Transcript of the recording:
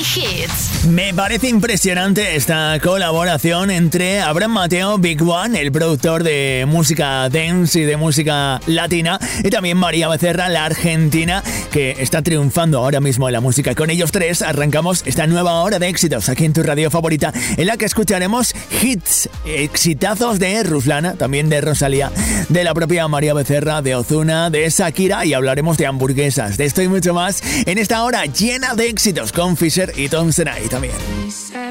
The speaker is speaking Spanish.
Hits. Me parece impresionante esta colaboración entre Abraham Mateo, Big One, el productor de música dance y de música latina, y también María Becerra, la argentina, que está triunfando ahora mismo en la música. Con ellos tres arrancamos esta nueva hora de éxitos aquí en tu radio favorita, en la que escucharemos hits, exitazos de Ruslana, también de Rosalía, de la propia María Becerra, de Ozuna, de Shakira, y hablaremos de hamburguesas, de esto y mucho más en esta hora llena de éxitos con Fisher y Tom Senai también.